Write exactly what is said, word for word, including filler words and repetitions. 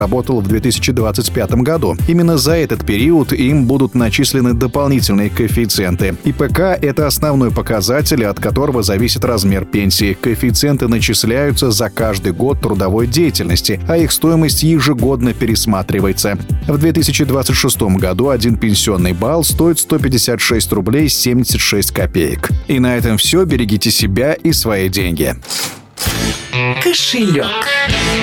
работал в две тысячи двадцать пятом году. Именно за этот период им будут начислены дополнительные коэффициенты. ИПК – это основной показатель, от которого зависит размер пенсии. Коэффициенты начисляются за каждый год трудовой деятельности, а их стоимость ежегодно пересматривается. В две тысячи двадцать шестом году один пенсионный балл стоит сто пятьдесят шесть рублей семьдесят шесть копеек. И на этом все. Берегите себя и свои деньги. Кошелек.